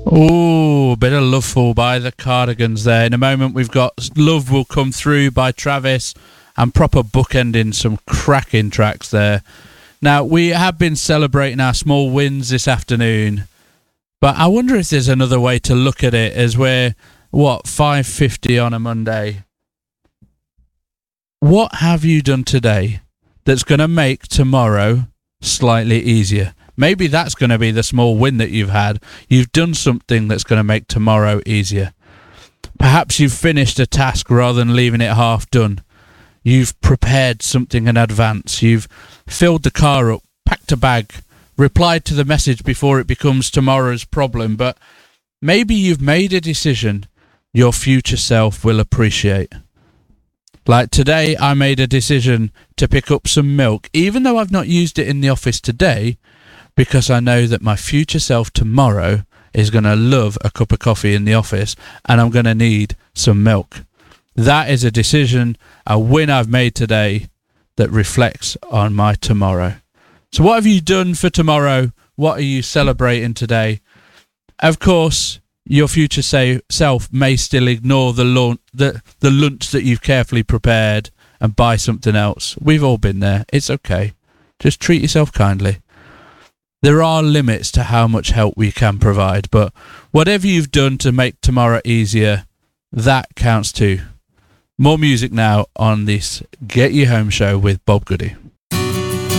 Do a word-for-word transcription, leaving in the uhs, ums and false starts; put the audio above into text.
Oh, a bit of Loveful by the Cardigans there. In a moment, we've got Love Will Come Through by Travis and proper bookending some cracking tracks there. Now, we have been celebrating our small wins this afternoon, but I wonder if there's another way to look at it as we're, what, five fifty on a Monday. What have you done today that's going to make tomorrow slightly easier? Maybe that's going to be the small win that you've had. You've done something that's going to make tomorrow easier. Perhaps you've finished a task rather than leaving it half done. You've prepared something in advance. You've filled the car up, packed a bag, replied to the message before it becomes tomorrow's problem. But maybe you've made a decision your future self will appreciate. Like today, I made a decision to pick up some milk, even though I've not used it in the office today, because I know that my future self tomorrow is going to love a cup of coffee in the office and I'm going to need some milk. That is a decision, a win I've made today that reflects on my tomorrow. So what have you done for tomorrow? What are you celebrating today? Of course, your future say, self may still ignore the, lunch, the, the lunch that you've carefully prepared and buy something else. We've all been there. It's okay. Just treat yourself kindly. There are limits to how much help we can provide, but whatever you've done to make tomorrow easier, that counts too. More music now on this Get You Home show with Bob Goody.